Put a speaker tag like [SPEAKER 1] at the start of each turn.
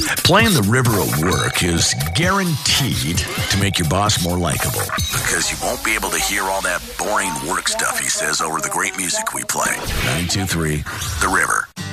[SPEAKER 1] Playing the river at work is guaranteed to make your boss more likable.
[SPEAKER 2] Because you won't be able to hear all that boring work stuff he says over the great music we play.
[SPEAKER 1] 923
[SPEAKER 2] The River.